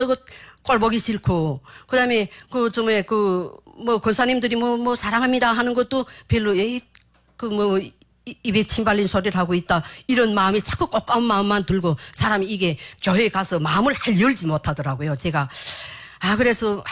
꼴 보기 싫고, 그 다음에 권사님들이 사랑합니다 하는 것도 별로, 입에 침 발린 소리를 하고 있다. 이런 마음이 자꾸 꺾까운 마음만 들고 사람이 이게 교회에 가서 마음을 열지 못하더라고요. 제가. 그래서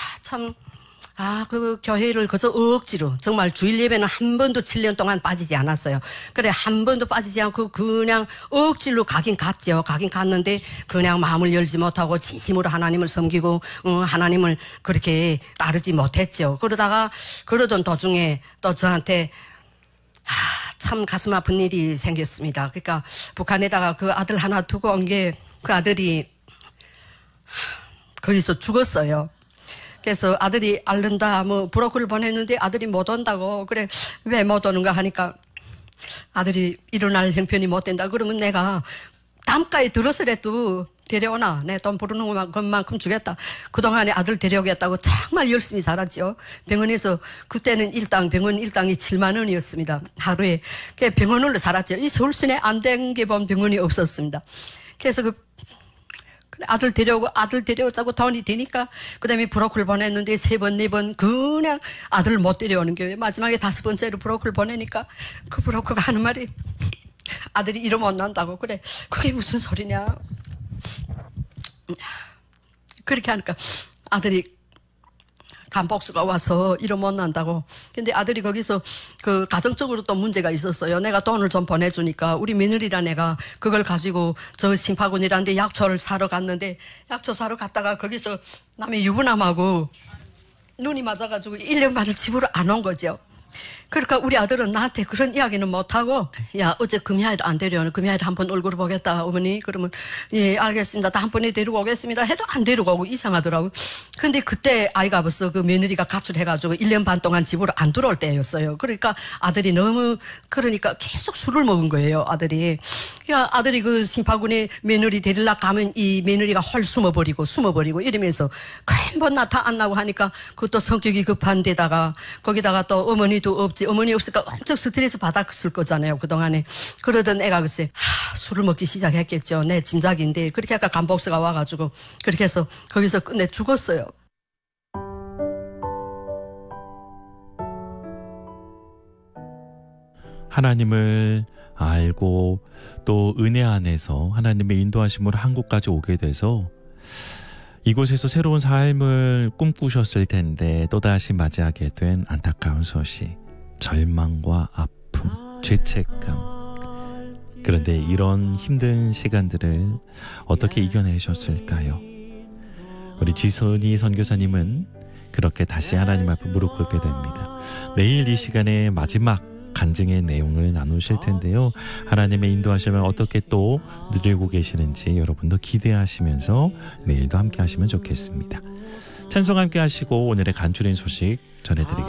그 교회를 그저 억지로 정말 주일 예배는 한 번도 7년 동안 빠지지 않았어요. 그래 한 번도 빠지지 않고 그냥 억지로 가긴 갔죠. 가긴 갔는데 그냥 마음을 열지 못하고 진심으로 하나님을 섬기고 하나님을 그렇게 따르지 못했죠. 그러던 도중에 또 저한테 참 가슴 아픈 일이 생겼습니다. 그러니까 북한에다가 그 아들 하나 두고 온 게 그 아들이 거기서 죽었어요. 그래서 아들이 앓는다, 브로커를 보냈는데 아들이 못 온다고. 그래, 왜 못 오는가 하니까 아들이 일어날 형편이 못 된다. 그러면 내가 담가에 들어서라도 데려오나. 내 돈 부르는 것만큼 주겠다. 그동안에 아들 데려오겠다고 정말 열심히 살았죠. 병원에서 그때는 병원 일당이 7만 원이었습니다. 하루에. 그래서 병원으로 살았죠. 이 서울시내 안 된 게 본 병원이 없었습니다. 그래서 아들 데려오자고 돈이 되니까 그다음에 브로커를 보냈는데 3번 4번 그냥 아들을 못 데려오는 거예요. 마지막에 5번째로 브로커를 보내니까 그 브로커가 하는 말이 아들이 이러면 못 난다고. 그래 그게 무슨 소리냐. 그렇게 하니까 아들이 간복수가 와서 이러면 못 난다고. 근데 아들이 거기서 그 가정적으로 또 문제가 있었어요. 내가 돈을 좀 보내주니까 우리 며느리랑 내가 그걸 가지고 저 심파군이라는 데 약초를 사러 갔는데 약초 사러 갔다가 거기서 남의 유부남하고 눈이 맞아가지고 1년 반을 집으로 안 온 거죠. 그러니까 우리 아들은 나한테 그런 이야기는 못하고 야 어제 금야일 안 데려오는 금야일 한번 얼굴을 보겠다 어머니. 그러면 예 알겠습니다. 다음번에 데리고 오겠습니다 해도 안 데리고 오고 이상하더라고. 근데 그때 아이가 벌써 그 며느리가 가출해가지고 1년 반 동안 집으로 안 들어올 때였어요. 그러니까 아들이 그러니까 계속 술을 먹은 거예요. 아들이 그 심파군에 며느리 데리러 가면 이 며느리가 홀 숨어버리고 이러면서 한번 나타 안 나고 하니까 그것도 성격이 급한 데다가 거기다가 또 어머니도 없지. 어머니 없으니까 엄청 스트레스 받았을 거잖아요. 그동안에. 그러던 애가 글쎄 술을 먹기 시작했겠죠. 내 짐작인데 그렇게 아까 간복수가 와가지고 그렇게 해서 거기서 끝내 죽었어요. 하나님을 알고 또 은혜 안에서 하나님의 인도하심으로 한국까지 오게 돼서 이곳에서 새로운 삶을 꿈꾸셨을 텐데 또다시 맞이하게 된 안타까운 소식, 절망과 아픔, 죄책감. 그런데 이런 힘든 시간들을 어떻게 이겨내셨을까요? 우리 지선이 선교사님은 그렇게 다시 하나님 앞에 무릎 꿇게 됩니다. 내일 이 시간에 마지막 간증의 내용을 나누실 텐데요. 하나님의 인도하심을 어떻게 또 누리고 계시는지 여러분도 기대하시면서 내일도 함께 하시면 좋겠습니다. 찬송 함께 하시고 오늘의 간추린 소식 전해드리겠습니다.